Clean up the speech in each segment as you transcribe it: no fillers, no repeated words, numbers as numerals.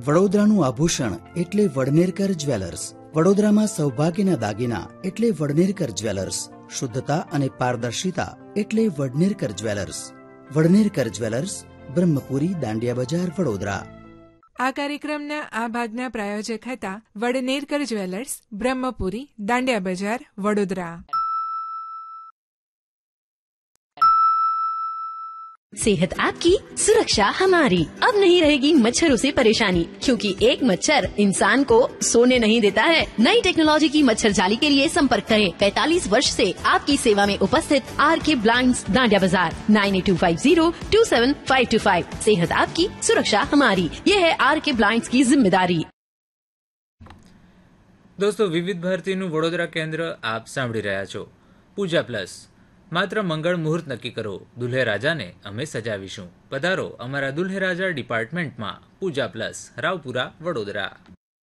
વડોદરાનું આભૂષણ એટલે વડનેરકર જ્વેલર્સ. વડોદરામાં સૌભાગ્યના દાગીના એટલે વડનેરકર જ્વેલર્સ. શુદ્ધતા અને પારદર્શિતા એટલે વડનેરકર જ્વેલર્સ. વડનેરકર જ્વેલર્સ, બ્રહ્મપુરી, દાંડિયા બજાર, વડોદરા. આ કાર્યક્રમના આ ભાગના પ્રાયોજક હતા વડનેરકર જ્વેલર્સ, બ્રહ્મપુરી, દાંડિયા બજાર, વડોદરા. सेहत आपकी, सुरक्षा हमारी. अब नहीं रहेगी मच्छरों से परेशानी, क्योंकि एक मच्छर इंसान को सोने नहीं देता है. नई टेक्नोलॉजी की मच्छर जाली के लिए संपर्क करें. 45 वर्ष से आपकी सेवा में उपस्थित आरके ब्लाइंड्स, दांडिया बाजार. 9825027525. सेहत आपकी, सुरक्षा हमारी. ये है आरके ब्लाइंड्स की जिम्मेदारी. દોસ્તો, વિવિધ ભારતીનું વડોદરા કેન્દ્ર આપ સાંભળી રહ્યા છો. પૂજા પ્લસ, માત્ર મંગળ મુહૂર્ત નક્કી કરો, દુલ્હે રાજાને અમે સજાવીશું. પધારો અમારા દુલ્હે રાજા ડિપાર્ટમેન્ટમાં. પૂજા પ્લસ, રાવપુરા, વડોદરા.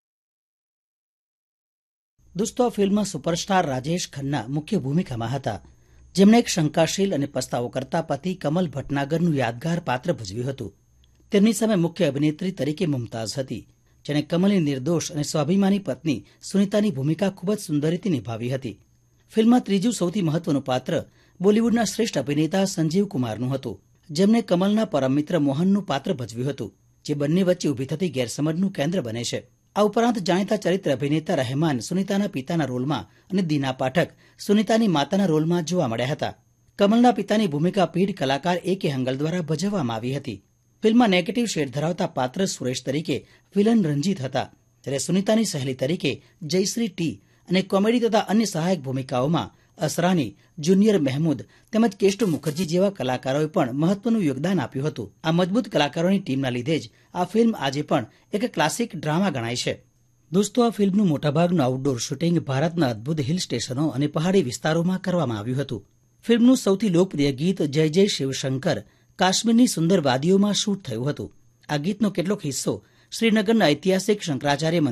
દોસ્તો, આ ફિલ્મમાં સુપરસ્ટાર રાજેશ ખન્ના મુખ્ય ભૂમિકામાં હતા, જેમણે એક શંકાશીલ અને પસ્તાવો કરતા પતિ કમલ ભટનાગરનું યાદગાર પાત્ર ભજવ્યું હતું. તેમની સામે મુખ્ય અભિનેત્રી તરીકે મુમતાઝ હતી, જેણે કમલની નિર્દોષ અને સ્વાભિમાની પત્ની સુનીતાની ભૂમિકા ખૂબ જ સુંદર રીતે નિભાવી હતી. ફિલ્મમાં ત્રીજું સૌથી મહત્વનું પાત્ર બોલિવૂડના શ્રેષ્ઠ અભિનેતા સંજીવ કુમારનું હતું, જેમણે કમલના પરમ મિત્ર મોહનનું પાત્ર ભજવ્યું હતું, જે બંને વચ્ચે ઊભી થતી ગેરસમજનું કેન્દ્ર બને છે. આ ઉપરાંત જાણીતા ચરિત્ર અભિનેતા રહેમાન સુનીતાના પિતાના રોલમાં અને દીના પાઠક સુનીતાની માતાના રોલમાં જોવા મળ્યા હતા. કમલના પિતાની ભૂમિકા પીઢ કલાકાર A.K. હંગલ દ્વારા ભજવવામાં આવી હતી. ફિલ્મમાં નેગેટિવ શેડ ધરાવતા પાત્ર સુરેશ તરીકે વિલન રંજીત હતા, જ્યારે સુનીતાની સહેલી તરીકે જયશ્રી ટી અને કોમેડી તથા અન્ય સહાયક ભૂમિકાઓમાં અસરાની, જુનિયર મહેમૂદ તેમજ કેસ્ટુ મુખર્જી જેવા કલાકારોએ પણ મહત્વનું યોગદાન આપ્યું હતું. આ મજબૂત કલાકારોની ટીમના લીધે જ આ ફિલ્મ આજે પણ એક ક્લાસિક ડ્રામા ગણાય છે. દોસ્તો, આ ફિલ્મનું મોટાભાગનું આઉટડોર શૂટિંગ ભારતના અદભુત હિલ સ્ટેશનો અને પહાડી વિસ્તારોમાં કરવામાં આવ્યું હતું. ફિલ્મનું સૌથી લોકપ્રિય ગીત જય જય શિવશંકર કાશ્મીરની સુંદર વાદીઓમાં શૂટ થયું હતું. આ ગીતનો કેટલોક હિસ્સો શ્રીનગરના ઐતિહાસિક શંકરાચાર્ય